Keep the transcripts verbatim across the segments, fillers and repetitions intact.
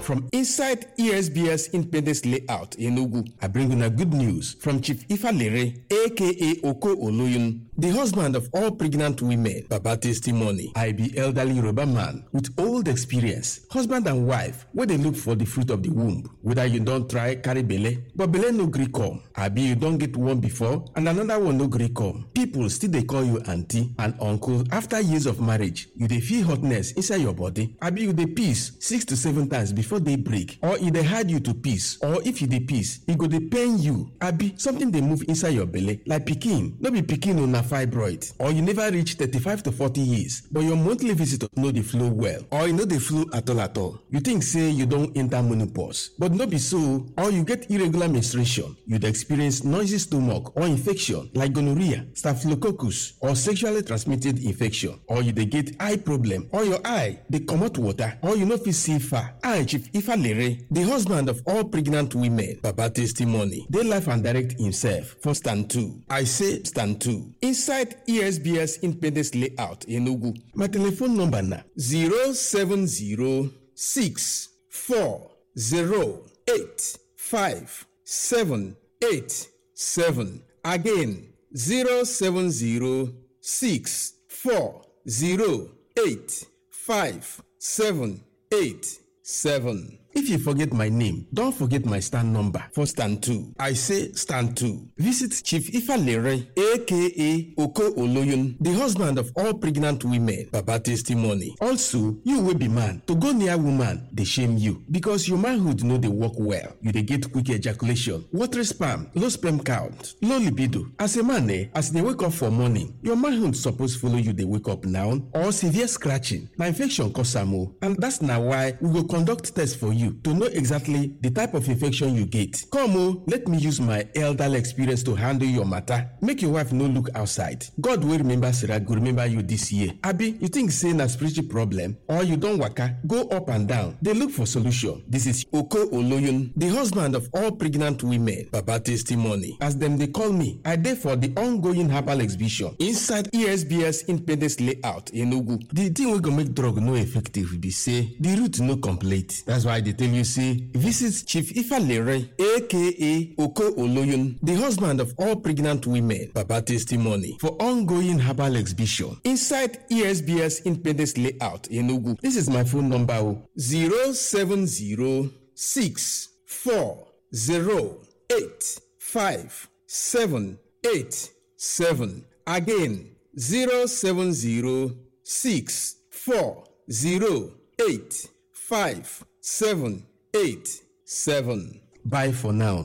from inside E S B S Independence Layout in Enugu. I bring you a good news from Chief Ifalere, aka Oko Oloyun, the husband of all pregnant women. Baba testimony. I be elderly Yoruba man with old experience, husband and wife, where they look for the fruit of the womb. Whether you don't try carry belle, but belle no gree come. Abi you don't get one before and another one no gree come. People still they call you auntie and uncle after years of marriage. You dey feel hotness inside your body. Abi you dey piss six to seven times before they break, or e dey hard you to piss, or if you dey piss, e go dey pain you. Abi something dey move inside your belly like pikin. No be pikin o, na fibroid. Or you never reach thirty-five to forty years, but your monthly visitor no dey flow well, or e no dey flow at all at all. You think say you don enter menopause, but no be so. Or you get irregular menstruation, you dey experience noisy stomach or infection like gonorrhea, staphylococcus, or sexually transmitted infection. Or you dey get eye problem, or your eye dey comot water, or you no fit see far. I, Chief Ifalere, the husband of all pregnant women, Baba testimony, dey life and direct himself for stand two. I say stand two. Inside E S B S Independence Layout in Enugu. My telephone number na zero seven zero six four zero eight five seven eight seven. Again, zero seven zero six four zero eight five seven eight seven. If you forget my name, don't forget my stand number for stand two. I say stand two. Visit Chief Ifalere, aka Oko Oloyun, the husband of all pregnant women. Baba testimony. Also, you will be man. To go near woman, they shame you because your manhood know they work well. You they get quick ejaculation, watery sperm, low sperm count, low libido. As a man, eh, as they wake up for morning, your manhood suppose follow you. They wake up now or severe scratching. Now infection cause am, and that's now why we will conduct tests for you. You to know exactly the type of infection you get. Come on, let me use my elderly experience to handle your matter. Make your wife no look outside. God will remember Sarah, go remember you this year. Abi, you think saying a spiritual problem or you don't waka, go up and down. They look for solution. This is Oko Oloyun, the husband of all pregnant women. Baba testimony. As them they call me, I dey for the ongoing herbal exhibition inside E S B S Independence Layout in Enugu. The thing we go make drug no effective be say the root no complete. That's why they tell you say visit Chief Ifalere, aka Oko Oloyun, the husband of all pregnant women. Baba testimony for ongoing herbal exhibition inside E S B S Independence Layout in Enugu. This is my phone number zero seven zero six four zero eight five seven eight seven. Again, zero seven zero six four zero eight five seven eight seven. Bye for now.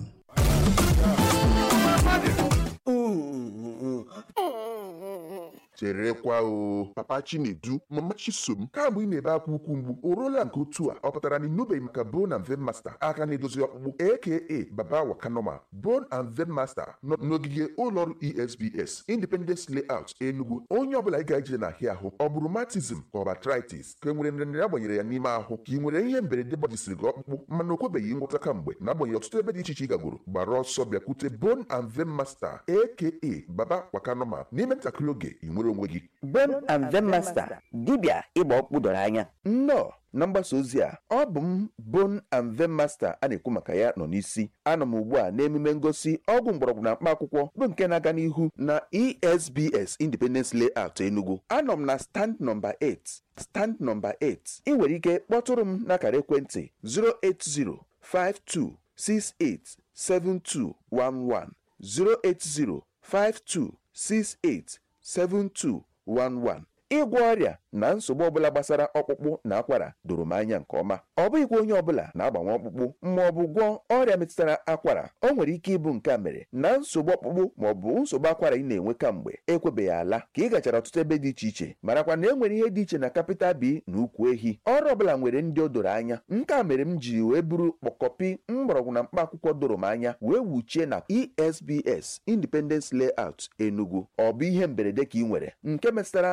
cherekwa o papa Chinedu mama Chisom kamgbe ị na-ebe akwa ukwu mgbu o ruola nke otu a ọ pụtara na ịnụbeghị maka Bone and Vein Master aka na-edozi ọkpụkpụ aka Baba Wakanoma. Bone and Vein Master nọ n'ogige ụlọọrụ E S B S Independence Layout Enugu. Onye ọbụla ị ga-eje na ahịa ahụ ọ bụ rheumatism ka ọ bụ arthritis ka e nwere nrịanrịa agbanyere ya n'ime ahụ ka ị nwere ihe mberede gbajisiri gị ọkpụkpụ mana o kwebeghị ngwọta kamgbe na-agbanyeghị ọtụtụ ebe dị iche iche ị gagoro gbara ọsọ bịakwute Bone and Vein Master aka Baba Wakanoma n'ime ntakịrị oge ị nwere onwe gị. Bone and Vein Master dibịa ịgba ọkpụkpụ dọrọ anya. Nnọọ na mgbasa ozi a ọ bụ m Bone and Vein Master a na-ekwu maka ya nọ n'isi. Anọ m ugbu a n'emume ngosi ọgwụ mgbọrọgwụ na mkpa akwụkwọ bụ nke na-aga n'ihu na E S B S Independence Layout Enugu. Anọ m na stand number eight. Stand number eight. Ị nwere ike kpọtụrụ m n'akara ekwentị zero eight zero five two six eight seven two one one zero eight zero five two six eight seven two one one. Ịgwọ ọrịa na nsogbu ọbụla gbasara ọkpụkpụ na akwara doro m anya nke ọma. Ọ bụghịkwa onye ọbụla na-agbanwe ọkpụkpụ ma ọ bụ gwọọ ọrịa metụtara akwara. O nwere ike ịbụ nke a mere na nsogbu ọkpụkpụ ma ọ bụ nsogbu akwara ị na-enwe kamgbe ekwebeghị ala ka ị gachara ọtụtụ ebe dị iche iche marakwa na e nwere ihe dị iche na capital B na ukwu ehi. Ọrụ ọbụla nwere ndị o doro anya. Nke a mere m ji wee buru kpọkọpi mgbọrọgwụ na mkpa akwụkwọ doro m anya wee wuchie na E S B S Independence Layout Enugu. Ọ bụ ihe mberede ka ị nwere nke metụtara aka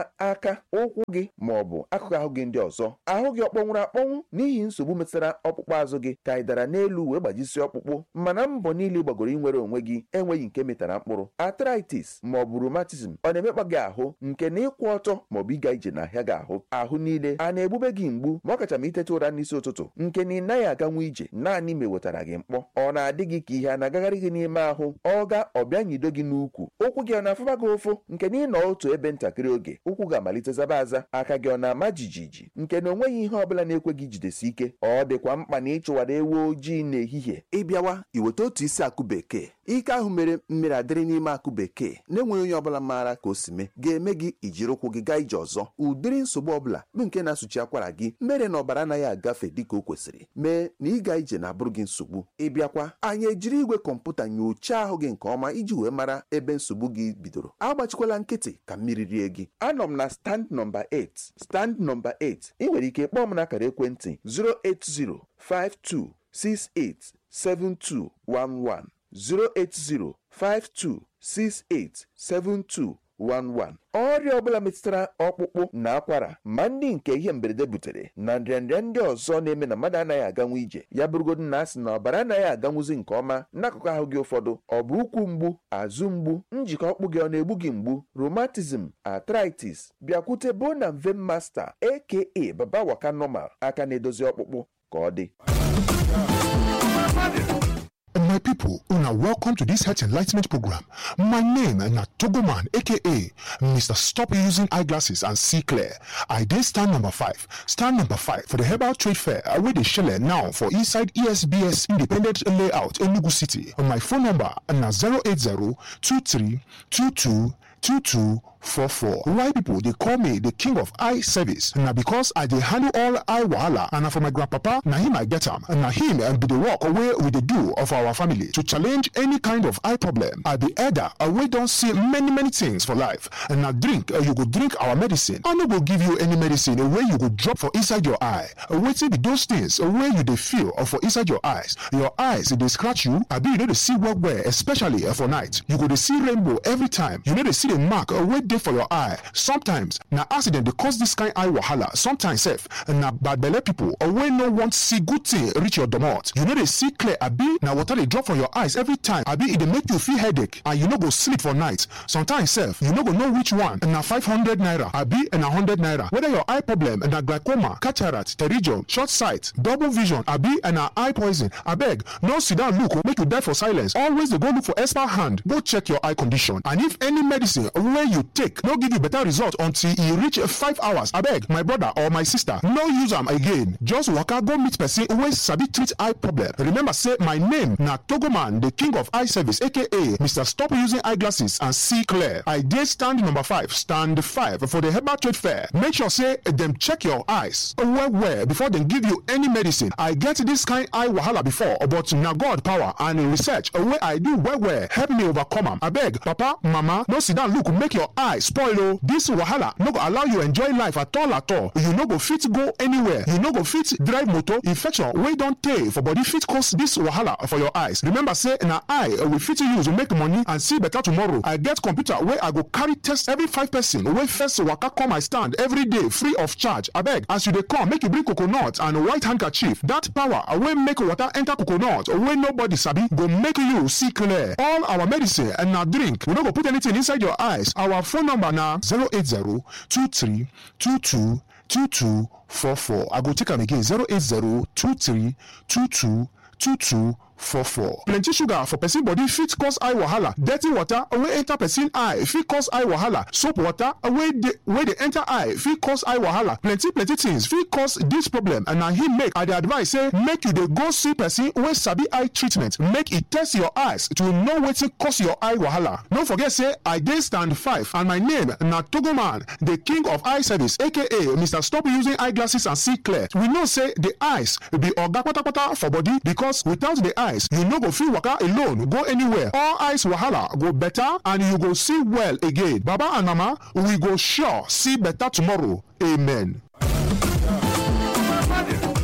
aka ụkwụ gị ma ọ bụ akụkụ ahụ gị ndị ọzọ ahụ gị ọkpọnwụrụ akpọnwụ n'ihi nsogbu metụtara ọkpụkpụ azụ gị ka ị dara n'elu wee gbajisi ọkpụkpụ mana mbọ niile gbagoro inwere onwe gị enweghị nke metara mkpụrụ arthritis ma ọ bụ rheumatism ọ na-emekpa gị ahụ nke na ịkwụ ọtọ ma ọ bụ ịga ije n'ahịa gị ahụ ahụ niile a na-egbube gị mgbu ma ọ kacha ma iteta ụra n'isi ụtụtụ nke na ị naghị aganwu ije naanị ma ewetara gị mkpọ ọ na-adị gị ka ihe a na-agagharị gị n'ime ahụ ọ ga ọbịa nyido gị n'ukwu ụkwụ gị ọ na-afụba gị ụfụ nke na ịnọ otu ebe ntakịrị oge ụkwụ ga-amalite zaba aza aka gị ọ na-ama jijiji nke na o nweghị ihe ọbụla na-ekwe gị jidesi ike ọ dịkwa mkpa na ịchụwara ewu ojii n'ehihie ịbịawa iweta otu isi akụ bekee ike ahụ mere mmiri adịrị n'ime akụ bekee na-enweghị onye ọbụla maara ka o si mee ga-eme gị ijiri ụkwụ gị gaa ije ọzọ ụdịrị nsogbu ọbụla bụ nke na-asụchi akwara gị mere na ọbara anaghị agafe dịka o kwesịrị mee na ịga ije na-abụrụ gị nsogbu ịbịakwa anyị ejiri igwe kọmputa nyochaa ahụ gị nke ọma iji wee mara ebe nsogbu gị bidoro agbachikwala nkịtị ka mmiri rie gị anọ m na stand nọmba eight stand nọmba eight ị nwere ike kpọọ m n'akara ekwentị zero eight zero five two six eight seven two one one zero eight zero five two six eight seven two one one. Ọrịa ọbụla metụtara ọkpụkpụ na akwara ma ndị nke ihe mberede butere na nrịanrịa ndị ọzọ na-eme na mmadụ anaghị aganwu ije ya bụrụgodu na asị na ọbara anaghị aganwuzi nke ọma n'akụkụ ahụ gị ụfọdụ ọ bụ ụkwụ mgbu azụ mgbu njikọ ọkpụ gị ọ na-egbu gị mgbu rheumatism arthritis bịakwute Bone and Vein Master aka Baba Waka Normal aka na-edozi ọkpụkpụ ka ọ dị. My people, una welcome to this health enlightenment program. My name is Togoman, aka Mister Stop Using Eyeglasses and See Clear. I did stand number five. Stand number five for the Herbal Trade Fair where they shell now for inside E S B S Independent Layout Enugu City. My phone number is zero eight zero two three two two two two four four. Why people they call me the king of eye service? Now because I they handle all eye wahala and for my grandpapa, now him I get him. And now him and be the walk away with the do of our family to challenge any kind of eye problem. I be elder, we don't see many many things for life. And now drink, uh, you go drink our medicine. I no go give you any medicine where you go drop for inside your eye. Wait till be those things where you they feel or for inside your eyes. Your eyes they scratch you. I be you know they see well where especially uh, for night. You go to see rainbow every time. You know they see the mark uh, wait for your eye. Sometimes na accident they cause this kind eye wahala. Sometimes self na bad belle people or when no want see good thing reach your domot. You know they see clear abi na water they drop from your eyes every time. Abi it they make you feel headache and you no go sleep for night. Sometimes self you no go know which one na five hundred naira abi and a hundred naira. Whether your eye problem na glaucoma, cataract, pterygium, short sight, double vision abi and a eye poison. Abeg no sit down look make you die for silence. Always they go look for expert hand. Go check your eye condition and if any medicine where you take no give you better result until e reach five hours. Abeg my brother or my sister no use am again. Just waka go meet person wey sabi treat eye problem. Remember say my name na Togoman, the king of eye service aka Mister Stop Using Eyeglasses and See Clear. I dey stand number five stand five for the Herbal Trade Fair. Make sure say dem check your eyes well well before dem give you any medicine. I get this kind eye wahala before but na God power and research wey I do well well help me overcome am. Abeg papa mama no sit down look make your eye spoil o. This wahala no go allow you enjoy life at all at all. You no go fit go anywhere. You no go fit drive motor. Infection wey don tey for body fit cause this wahala for your eyes. Remember say na eye we fit use to make money and see better tomorrow. I get computer wey I go carry test every five person wey first waka come my stand every day free of charge. Abeg as you dey come make you bring coconut and white handkerchief. That power wey make water enter coconut wey nobody sabi go make you see clear. All our medicine and na drink we no go put anything inside your eyes. Our phone number na zero eight zero two three two two two two four four. I go take am again zero eight zero two three two two two two four four. Plenty sugar for person body fit cause eye wahala. Dirty water wey enter person eye fit cause eye wahala. Soap water wey dey wey dey enter eye fit cause eye wahala. Plenty plenty things fit cause this problem and na him make I dey advise say make you dey go see person wey sabi eye treatment. Make e test your eyes to know wetin cause your eye wahala. No forget say I dey stand five and my name na Togoman, the king of eye service aka Mister Stop Using Eyeglasses and See Clear. We know say the eyes be oga patapata for body because without the eye you no go fit waka alone go anywhere. All eyes wahala go better and you go see well again. Baba and mama, we go sure see better tomorrow. Amen.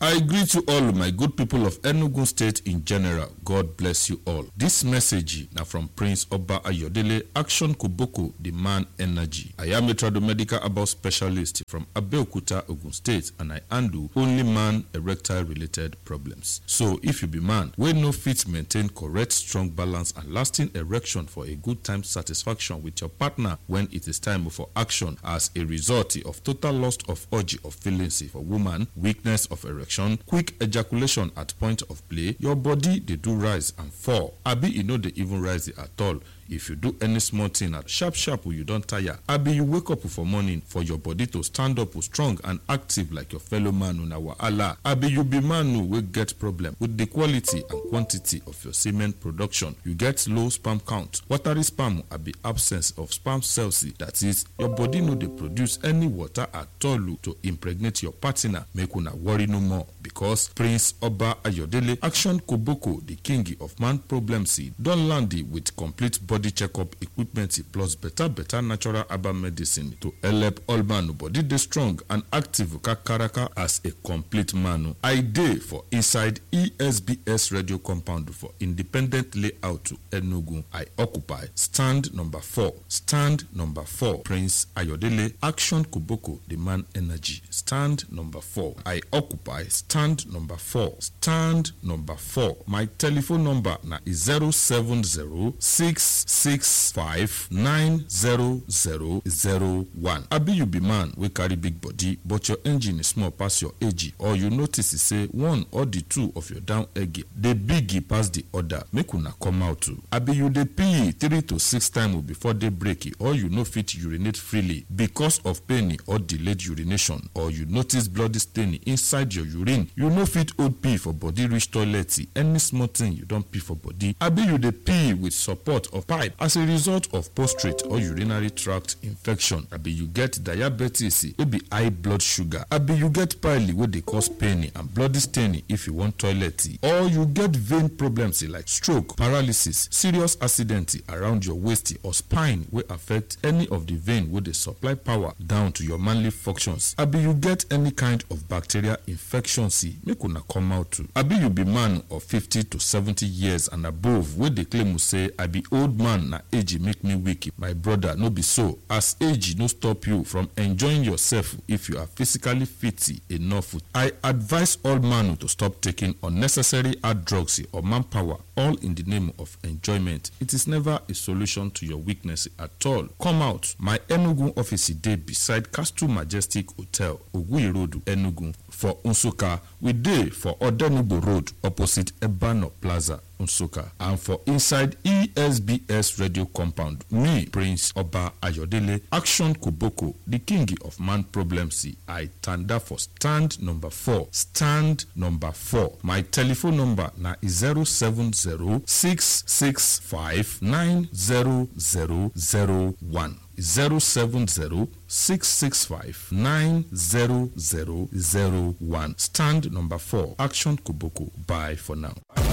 I greet you all, my good people of Enugu State in general. God bless you all. This message now from Prince Oba Ayodele, Action Koboko, the man energy. I am a tradomedical about specialist from Abeokuta, Ogun State, and I handle only man erectile related problems. So if you be man, we no fit maintain correct, strong balance and lasting erection for a good time satisfaction with your partner when it is time for action as a result of total loss of urge of feelings for woman, weakness of erection, quick ejaculation at point of play, your body they do rise and fall. Abi you know they even rise at all. If you do any small thing at sharp sharp you don't tire. Abi you wake up for morning for your body to stand up strong and active like your fellow man on our Allah. Abi you be man who will get problem with the quality and quantity of your semen production. You get low sperm count. Watery sperm abi absence of sperm cells. That is, your body no they produce any water at all to impregnate your partner. Make una worry no more because Prince Oba Ayodele, Action Koboko, the king of man problems, don't land it with complete body Body checkup equipment plus better better natural herbal medicine to help all man body dey strong and active kakaraka as a complete man. I dey for inside E S B S radio compound for independent layout to Enugu. I occupy stand number four. Stand number four. Prince Ayodele, Action Koboko, the man energy. Stand number four. I occupy stand number four. Stand number four. My telephone number na is zero seven zero six six five nine zero zero zero one. Abi you be man we carry big body but your engine is small pass your age, or you notice say one or the two of your down egg dey big pass the other, make una come out too. Abi you dey pee three to six times before they break, or you no fit urinate freely because of pain or delayed urination, or you notice bloody stain inside your urine, you no fit hold pee for body reach toilet, any small thing you don't pee for body. Abi you dey pee with support of pipe as a result of prostate or urinary tract infection. Abi you get diabetes wey be high blood sugar. Abi you get pile wey dey cause pain and bloody stain if you want toilet, or you get vein problems like stroke, paralysis, serious accident around your waist or spine wey affect any of the vein wey dey supply power down to your manly functions. Abi you get any kind of bacterial infection, make una come out too. Abi you be man of fifty to seventy years and above wey dey claim say I be old man na age make me weak. My brother, no be so, as age no stop you from enjoying yourself if you are physically fit enough. I advise all man to stop taking unnecessary hard drugs or manpower, all in the name of enjoyment. It is never a solution to your weakness at all. Come out. My Enugu office dey beside Castle Majestic Hotel, Ogui Road, Enugu. For Nsukka, we dey for Odenubo Road, opposite Ebano Plaza, Nsukka. And for inside E S B S radio compound, me, Prince Oba Ayodele, Action Koboko, the king of man problems, I tanda for stand number four. Stand number four. My telephone number na zero seven zero six six five nine zero zero zero one. zero seven zero six six five nine zero zero zero one. Stand number four. Action Koboko. Bye for now.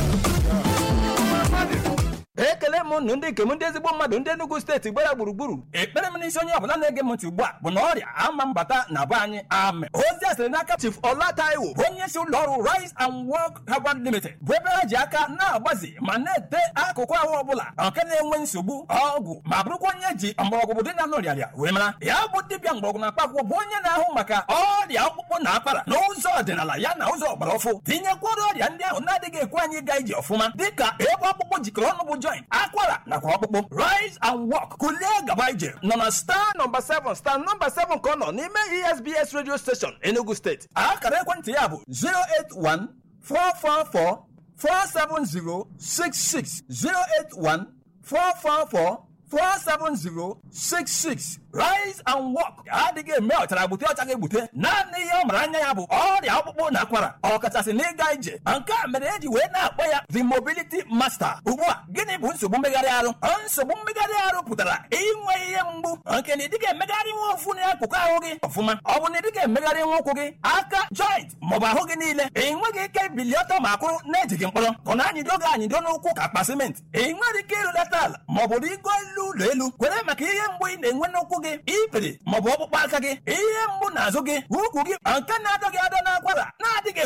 ekele m ndị nke m ndị ezigbo mmadụ ndị Enugu steeti gbara gburugburu ekpere m n'isi onye ọbụla na-ege m ntị ugbu a bụ na ọrịa ama mbata na be anyị ame ozi a sịrị n'aka Chief Ola Taiwo onye isi ụlọ ọrụ Rise and Work Herbal Limited bụ ebe ha ji aka na-agbazi ma na-ete akụkụ ahụ ọbụla nke na-enwe nsogbu ọgwụ ma bụrụkwa onye ji mgbọrọgwụ dị na n'ọrịa wee mara ya bụ dibịa mgbọrọgwụ na mkpaakwụkwọ bụ onye na-ahụ maka ọrịa ọkpụkpụ na akwara n'ụzọ ọdịnala ya na ụzọ ọgbara ọfụ tinyekwara ọrịa ndị ahụ na-adịghị ekwe anyị gaa ije ọfụma dịka ebe ọkpụkpụ jikọrọ ọnụ bụ joint, akwara nakwa ọkpụkpụ. Rise and Walk kulie gaba ije nọ na star number seven star number seven ka ọ nọ n'ime E S B S radio station Enugu State. Akara ekwentị ya bụ zero eight one four four four four seven zero six six zero eight one four four four four seven zero six six. Rise and Walk adịghị eme ọchara gbute ọcha ga-egbute naanị ihe ọ mara anya ya bụ ọrịa ọkpụkpụ na akwara ọkachasị n'ịga ije. Nke a mere eji wee na-akpọ ya The Mobility Master. Ugbu a gịnị bụ nsogbu mmegharị arụ? Nsogbu mmegharị arụ pụtara inwe ihe mgbu nke na ịdịghị emegharị nwa ofu n'akụkụ ahụ gị ọfụma, ọ bụ na ịdịghị emegharị nwa ụkwụ gị, aka, joint maọbụ ahụ gị niile. Enweghị ike ibili ọtọ ma akwụrụ na-ejighị mkpọrọ ka ọ na-anyịdo gị anyịdo n'ụkwụ ka akpa simenti. Enweghị ike ịrụlata ala maọbụ rigo elu ụlọ elu kwere maka ihe mgbu ị na-enwe n'ụkwụ gị, ibiri maọbụ ọkpụkpụ aka gị, ihe mgbu n'azụ gị, ukwu gị nke na-adọ gị adọ n'akwara na-adịghị ekwe gị ịga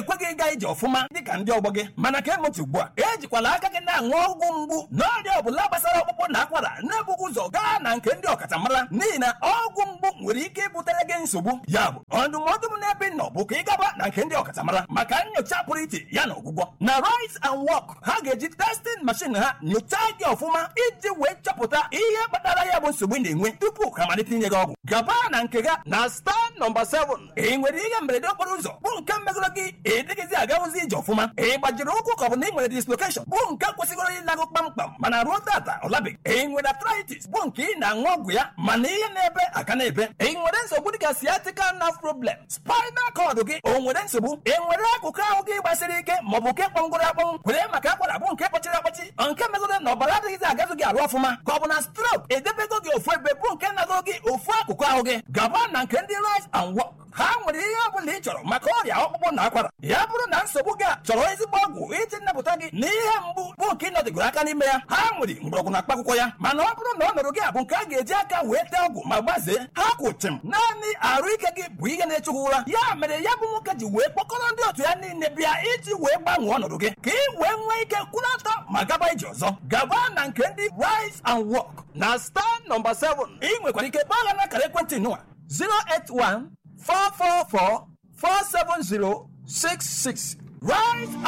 na-agaba ije ọfụma dịka ndị ọgbọ gị mana ka emụtụ ugbu a ejikwala aka gị na-aṅụ ọgwụ mgbu n'ọrịa ọbụla gbasara ọkpụkpụ na akwara na-ebughị ụzọ gaa na nke ndị ọkachamara n'ihi na ọgwụ mgbu nwere ike ibutere gị nsogbu. Ya bụ ọdụmọdụ m n'ebe nọ bụ ka ị gaba na nke ndị ọkachamara maka nyocha pụrụ iche ya na ọgwụgwọ. Na Rise and Walk ha ga-eji testing machine ha nyochaa gị ọfụma iji wee chọpụta ihe kpatara ya bụ nsogbu ị na-enwe tupu ha malite inye gị ọgwụ. Gaba na nke ga na star nọmba seven. Ị nwere ihe mberede okporo ụzọ bụ nke megoro gị ịdịghịzi agawụzi ije ọfụma, ị gbajiri ụkwụ ka ọ bụ na ị nwere dislocation bụ nke kwesịgoro ịlagụ kpamkpam mana ruo tata ọ labeghị, ị nwere arthritis bụ nke ị na-aṅụ ọgwụ ya mana ihe na-ebe aka na-ebe, ị nwere nsogbu dịka sciatica nerve problem, spinal cord gị o nwere nsogbu, ị nwere akụkụ ahụ gị gbasiri ike maọbụ nke kpọngoro akpọnwụ were maka akwara bụ nke kpọchiri akpọchi nke megoro na ọbara adịghịzi agazụ gị arụ ọfụma ka ọ bụ na stroke edebego gị ofu ebe bụ nke nagoro gị ofu akụkụ ahụ gị. Gaba na nke ndị Rise and Walk ha nwere ihe ọ bụla ị chọrọ maka ọrịa ọkpụkpụ na akwara. Ya bụrụ na nsogbu gị a chọrọ ezigbo ọgwụ iji nnapụta gị na ihe mgbu bụ nke ị nọdịgoro aka n'ime ya, ha nwere mgbọrọgwụ na mkpaakwụkwọ ya. Mana ọ bụrụ na ọnọdụ gị a bụ nke a ga-eji aka wee tee ọgwụ ma gbazee, ha kwụchim naanị arụ ike gị bụ ihe na-echukwu ụra. Ya mere ya bụ nwoke ji wee kpọkọrọ ndị otu ya niile bịa iji wee gbanwee ọnọdụ gị ka ị wee nwee ike kwụrụ ọtọ ma gaba ije ọzọ. Gaba na nke ndị Rise and Walk na star nọmba seven. Ị nwekwara ike kpọọ ha n'akara ekwentị nụwa zero eight one four four four four seven zero six six. Rise